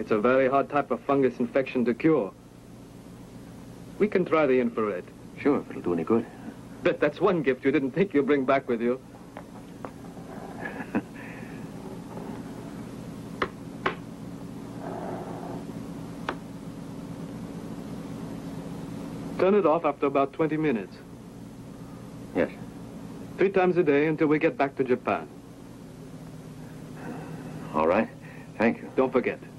It's a very hard type of fungus infection to cure. We can try the infrared. Sure, if it'll do any good. Bet that's one gift you didn't think you'd bring back with you. Turn it off after about 20 minutes. Yes. 3 times a day until we get back to Japan. All right. Thank you. Don't forget.